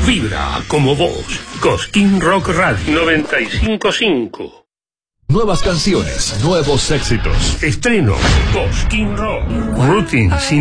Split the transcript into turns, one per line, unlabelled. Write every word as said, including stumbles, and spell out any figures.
Vibra como vos. Cosquín Rock Radio noventa y cinco punto cinco.
Nuevas canciones, nuevos éxitos.
Estreno Cosquín Rock. Routine sin